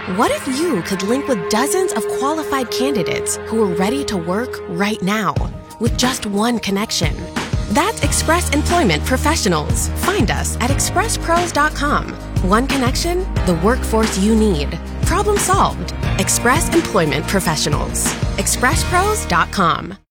What if you could link with dozens of qualified candidates who are ready to work right now with just one connection? That's Express Employment Professionals. Find us at expresspros.com. One connection, the workforce you need. Problem solved. Express Employment Professionals. expresspros.com.